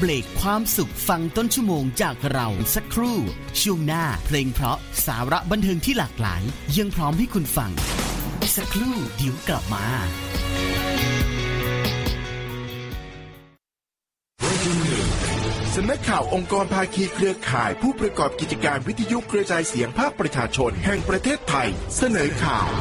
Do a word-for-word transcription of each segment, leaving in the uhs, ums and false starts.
เบรกความสุขฟังต้นชั่วโมงจากเราสักครู่ช่วงหน้าเพลงเพราะสาระบันเทิงที่หลากหลายยังพร้อมให้คุณฟังสักครู่เดี๋ยวกลับมาสำนักข่าวองค์กรภาคีเครือข่ายผู้ประกอบกิจการวิทยุกระจายเสียงภาคประชาชนแห่งประเทศไทยเสนอข่าว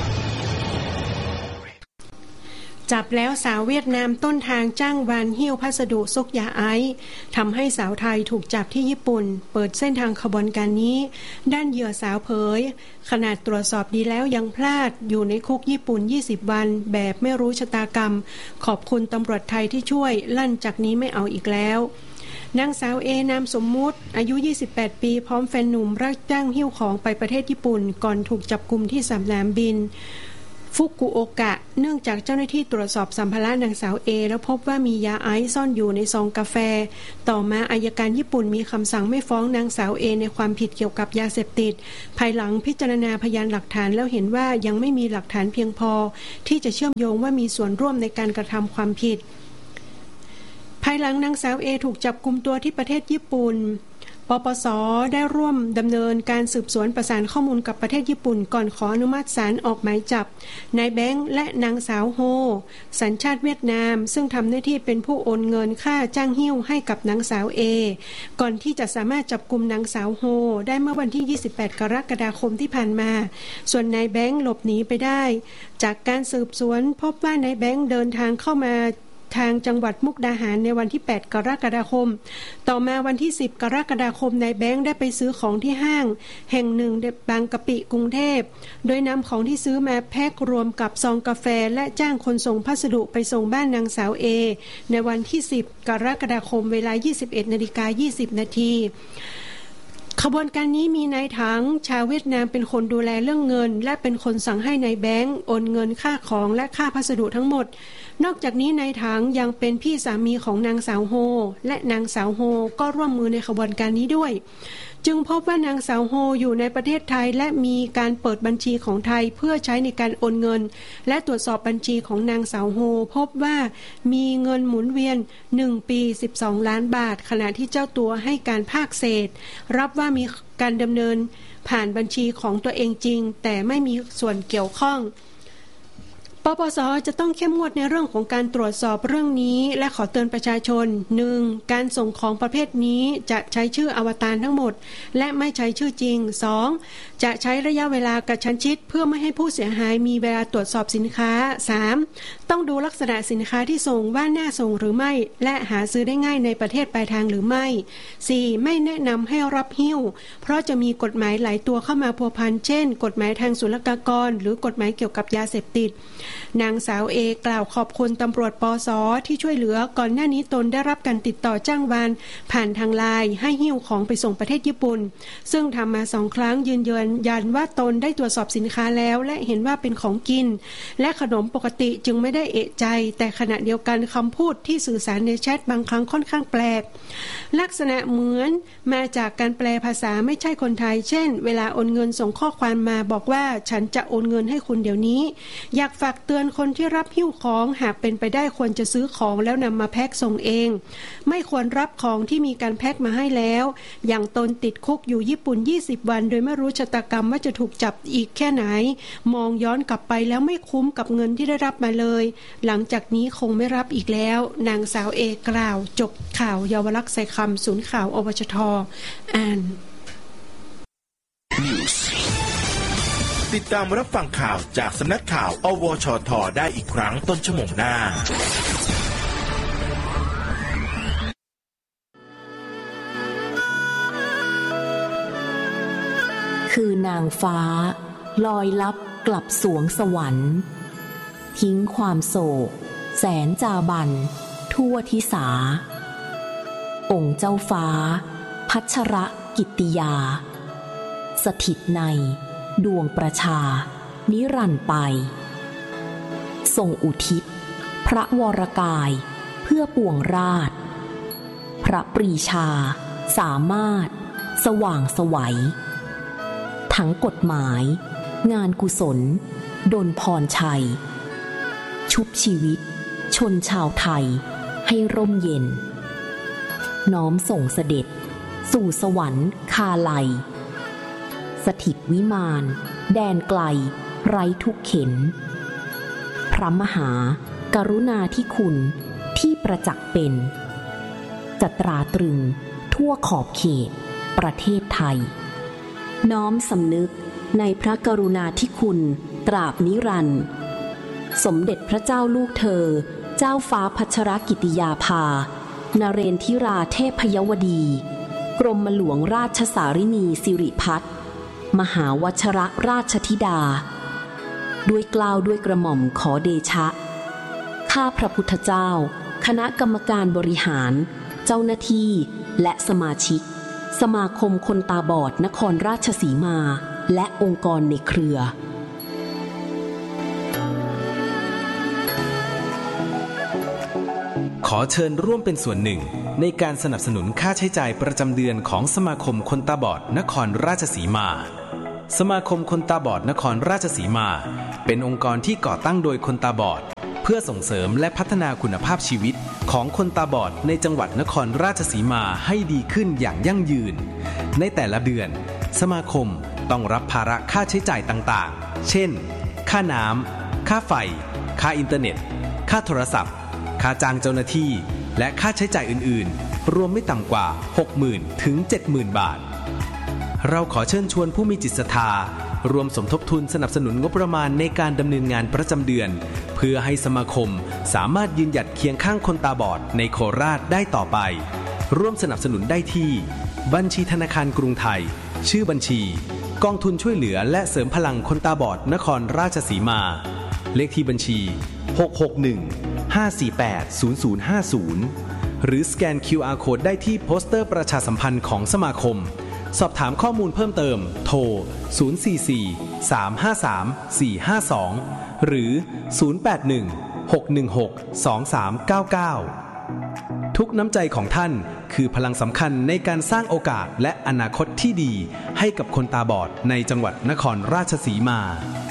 จับแล้วสาวเวียดนามต้นทางจ้างวานหิ้วพัสดุซุกยาไอซ์ทำให้สาวไทยถูกจับที่ญี่ปุ่นเปิดเส้นทางขบวนการนี้ด้านเหยื่อสาวเผยขนาดตรวจสอบดีแล้วยังพลาดอยู่ในคุกญี่ปุ่นยี่สิบวันแบบไม่รู้ชะตากรรมขอบคุณตำรวจไทยที่ช่วยลั่นจากนี้ไม่เอาอีกแล้วนางสาวเอนามสมมุติอายุยี่สิบแปดปีพร้อมแฟนหนุ่มรับจ้างหิ้วของไปประเทศญี่ปุ่นก่อนถูกจับกุมที่สนามบินฟุกุโอกะเนื่องจากเจ้าหน้าที่ตรวจสอบสัมภาระนางสาวเอแล้วพบว่ามียาไอซ์ซ่อนอยู่ในซองกาแฟต่อมาอัยการญี่ปุ่นมีคำสั่งไม่ฟ้องนางสาวเอในความผิดเกี่ยวกับยาเสพติดภายหลังพิจารณาพยานหลักฐานแล้วเห็นว่ายังไม่มีหลักฐานเพียงพอที่จะเชื่อมโยงว่ามีส่วนร่วมในการกระทำความผิดภายหลังนางสาวเอถูกจับกุมตัวที่ประเทศญี่ปุ่นปปส.ได้ร่วมดำเนินการสืบสวนประสานข้อมูลกับประเทศญี่ปุ่นก่อนขออนุมัติศาลออกหมายจับนายแบงค์และนางสาวโฮสัญชาติเวียดนามซึ่งทำหน้าที่เป็นผู้โอนเงินค่าจ้างหิ้วให้กับนางสาวเอก่อนที่จะสามารถจับกุมนางสาวโฮได้เมื่อวันที่ยี่สิบแปดกรกฎาคมที่ผ่านมาส่วนนายแบงค์หลบหนีไปได้จากการสืบสวนพบว่านายแบงค์เดินทางเข้ามาทางจังหวัดมุกดาหารในวันที่แปดกรกฎาคมต่อมาวันที่สิบกรกฎาคมนายแบงค์ได้ไปซื้อของที่ห้างแห่งหนึ่งในบางกะปิกรุงเทพโดยนำของที่ซื้อมาแพ็ครวมกับซองกาแฟและจ้างคนส่งพัสดุไปส่งบ้านนางสาวเอในวันที่สิบกรกฎาคมเวลา ยี่สิบเอ็ดนาฬิกายี่สิบนาทีขบวนการนี้มีนายถังชาวเวียดนามเป็นคนดูแลเรื่องเงินและเป็นคนสั่งให้นายแบงค์โอนเงินค่าของและค่าพัสดุทั้งหมดนอกจากนี้นายถังยังเป็นพี่สามีของนางสาวโฮและนางสาวโฮก็ร่วมมือในขบวนการนี้ด้วยจึงพบว่านางสาวโฮอยู่ในประเทศไทยและมีการเปิดบัญชีของไทยเพื่อใช้ในการโอนเงินและตรวจสอบบัญชีของนางสาวโฮพบว่ามีเงินหมุนเวียนหนึ่งปีสิบสองล้านบาทขณะที่เจ้าตัวให้การภาคเศษรับว่ามีการดำเนินผ่านบัญชีของตัวเองจริงแต่ไม่มีส่วนเกี่ยวข้องปปส.จะต้องเข้มงวดในเรื่องของการตรวจสอบเรื่องนี้และขอเตือนประชาชน หนึ่ง การส่งของประเภทนี้จะใช้ชื่ออวตารทั้งหมดและไม่ใช้ชื่อจริง สอง จะใช้ระยะเวลากระชั้นชิดเพื่อไม่ให้ผู้เสียหายมีเวลาตรวจสอบสินค้า สาม ต้องดูลักษณะสินค้าที่ส่งว่าน่าส่งหรือไม่และหาซื้อได้ง่ายในประเทศปลายทางหรือไม่ สี่ ไม่แนะนำให้รับหิ้วเพราะจะมีกฎหมายหลายตัวเข้ามาพัวพันเช่นกฎหมายทางศุลกากรหรือกฎหมายเกี่ยวกับยาเสพติดนางสาวเอกล่าวขอบคุณตำรวจปส.ที่ช่วยเหลือก่อนหน้านี้ตนได้รับการติดต่อจ้างวานผ่านทางไลน์ให้หิ้วของไปส่งประเทศญี่ปุ่นซึ่งทำมาสองครั้งยืนยันว่าตนได้ตรวจสอบสินค้าแล้วและเห็นว่าเป็นของกินและขนมปกติจึงไม่ได้เอะใจแต่ขณะเดียวกันคำพูดที่สื่อสารในแชทบางครั้งค่อนข้างแปลกลักษณะเหมือนมาจากการแปลภาษาไม่ใช่คนไทยเช่นเวลาโอนเงินส่งข้อความมาบอกว่าฉันจะโอนเงินให้คุณเดี๋ยวนี้อยากฝากเตือนคนที่รับหิ้วของหากเป็นไปได้ควรจะซื้อของแล้วนำมาแพ็คส่งเองไม่ควรรับของที่มีการแพ็คมาให้แล้วอย่างตนติดคุกอยู่ญี่ปุ่นยี่สิบวันโดยไม่รู้ชะตากรรมว่าจะถูกจับอีกแค่ไหนมองย้อนกลับไปแล้วไม่คุ้มกับเงินที่ได้รับมาเลยหลังจากนี้คงไม่รับอีกแล้วนางสาวเอกล่าวจบข่าวเยาวลักษณ์ใส่คำศูนย์ข่าวอวชท.อ่านติดตามรับฟังข่าวจากสำนักข่าวอวชท.ได้อีกครั้งต้นชั่วโมงหน้าคือนางฟ้าลอยลับกลับสวงสวรรค์ทิ้งความโศกแสนจาบันทั่วทิสาองค์เจ้าฟ้าพัชรกิตติยาสถิตในดวงประชานิรันดร์ไปทรงอุทิศพระวรกายเพื่อปวงราชพระปรีชาสามารถสว่างไสวทั้งกฎหมายงานกุศลดลพรชัยชุบชีวิตชนชาวไทยให้ร่มเย็นน้อมส่งเสด็จสู่สวรรค์คาไลสถิตวิมานแดนไกลไร้ทุกเข็นพระมหากรุณาธิคุณที่ประจักษ์เป็นจะตราตรึงทั่วขอบเขตประเทศไทยน้อมสำนึกในพระกรุณาธิคุณตราบนิรันดร์สมเด็จพระเจ้าลูกเธอเจ้าฟ้าพัชรกิติยาภานเรนทิราเทพยวดีกรมหลวงราชสารินีสิริพัฒน์มหาวชรราชธิดาด้วยเกล้าด้วยกระหม่อมขอเดชะข้าพระพุทธเจ้าคณะกรรมการบริหารเจ้าหน้าที่และสมาชิกสมาคมคนตาบอดนครราชสีมาและองค์กรในเครือขอเชิญร่วมเป็นส่วนหนึ่งในการสนับสนุนค่าใช้จ่ายประจำเดือนของสมาคมคนตาบอดนครราชสีมาสมาคมคนตาบอดนครราชสีมาเป็นองค์กรที่ก่อตั้งโดยคนตาบอดเพื่อส่งเสริมและพัฒนาคุณภาพชีวิตของคนตาบอดในจังหวัดนครราชสีมาให้ดีขึ้นอย่างยั่งยืนในแต่ละเดือนสมาคมต้องรับภาระค่าใช้จ่ายต่างๆเช่นค่าน้ำค่าไฟค่าอินเทอร์เน็ตค่าโทรศัพท์ค่าจ้างเจ้าหน้าที่และค่าใช้จ่ายอื่นๆรวมไม่ต่ำกว่า หกหมื่น ถึง เจ็ดหมื่น บาทเราขอเชิญชวนผู้มีจิตศรัทธารวมสมทบทุนสนับสนุนงบประมาณในการดำเนินงานประจำเดือนเพื่อให้สมาคมสามารถยืนหยัดเคียงข้างคนตาบอดในโคราชได้ต่อไปร่วมสนับสนุนได้ที่บัญชีธนาคารกรุงไทยชื่อบัญชีกองทุนช่วยเหลือและเสริมพลังคนตาบอดนครราชสีมาเลขที่บัญชีหก หก หนึ่ง ห้า สี่ แปด ศูนย์ ศูนย์ ห้า ศูนย์หรือสแกน คิว อาร์ Code ได้ที่โปสเตอร์ประชาสัมพันธ์ของสมาคมสอบถามข้อมูลเพิ่มเติมโทรศูนย์ สี่ สี่ สาม ห้า สาม สี่ ห้า สองหรือศูนย์ แปด หนึ่ง หก หนึ่ง หก สอง สาม เก้า เก้าทุกน้ำใจของท่านคือพลังสำคัญในการสร้างโอกาสและอนาคตที่ดีให้กับคนตาบอดในจังหวัดนครราชสีมา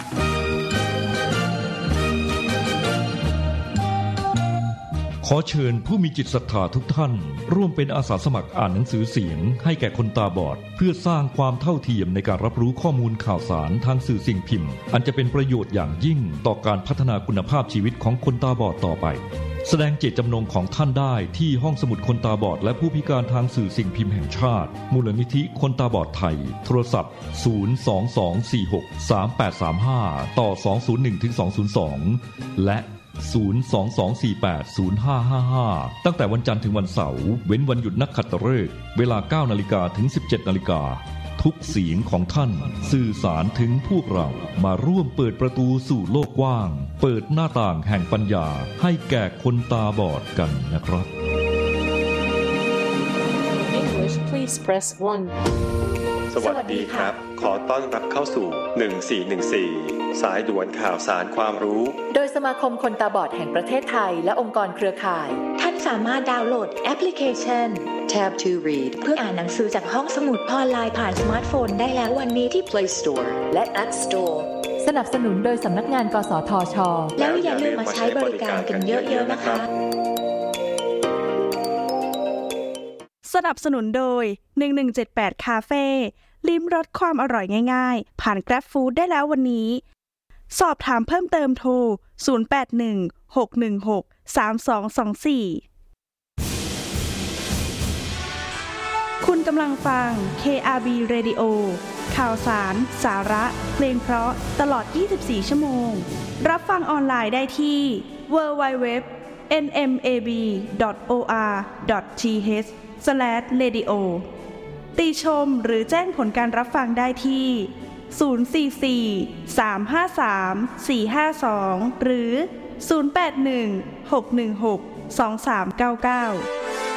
ขอเชิญผู้มีจิตศรัทธาทุกท่านร่วมเป็นอาสาสมัครอ่านหนังสือเสียงให้แก่คนตาบอดเพื่อสร้างความเท่าเทียมในการรับรู้ข้อมูลข่าวสารทางสื่อสิ่งพิมพ์อันจะเป็นประโยชน์อย่างยิ่งต่อการพัฒนาคุณภาพชีวิตของคนตาบอดต่อไปแสดงเจตจำนงของท่านได้ที่ห้องสมุดคนตาบอดและผู้พิการทางสื่อสิ่งพิมพ์แห่งชาติมูลนิธิคนตาบอดไทยโทรศัพท์ศูนย์ สอง สอง สี่ หก สาม แปด สาม ห้าต่อสอง ศูนย์ หนึ่ง ถึง สอง ศูนย์ สองและศูนย์ สอง สอง สี่ แปด ศูนย์ ห้า ห้า ห้าตั้งแต่วันจันทร์ถึงวันเสาร์เว้นวันหยุดนักขัตฤกษ์เวลา เก้านาฬิกา ถึง สิบเจ็ดนาฬิกาทุกเสียงของท่านสื่อสารถึงพวกเรามาร่วมเปิดประตูสู่โลกกว้างเปิดหน้าต่างแห่งปัญญาให้แก่คนตาบอดกันนะครับ English please press one สวัสดีครับขอต้อนรับเข้าสู่หนึ่งสี่หนึ่งสี่สายด่วนข่าวสารความรู้โดยสมาคมคนตาบอดแห่งประเทศไทยและองค์กรเครือข่ายท่านสามารถดาวน์โหลดแอปพลิเคชัน Tab to Read เพื่ออ่านหนังสือจากห้องสมุดออนไลน์ผ่านสมาร์ทโฟนได้แล้ววันนี้ที่ Play Store และ App Store สนับสนุนโดยสำนักงานกสทช.แล้วอย่าลืมมาใช้บริการกันเยอะๆนะคะสนับสนุนโดยหนึ่งหนึ่งเจ็ดแปดคาเฟ่ลิ้มรสความอร่อยง่ายๆผ่าน Grab Food ได้แล้ววันนี้สอบถามเพิ่มเติมโทรศูนย์ แปด หนึ่ง หก หนึ่ง หก สาม สอง สอง สี่ คุณกำลังฟัง เค อาร์ บี Radio ข่าวสารสาระเพลงเพราะตลอดยี่สิบสี่ชั่วโมงรับฟังออนไลน์ได้ที่ ดับเบิลยู ดับเบิลยู ดับเบิลยู ดอท เอ็น เอ็ม เอ บี ดอท โอ อาร์ ดอท ที เอช สแลช เรดิโอ ติชมหรือแจ้งผลการรับฟังได้ที่ศูนย์ สี่ สี่ สาม ห้า สาม สี่ ห้า สองหรือศูนย์ แปด หนึ่ง หก หนึ่ง หก สอง สาม เก้า เก้า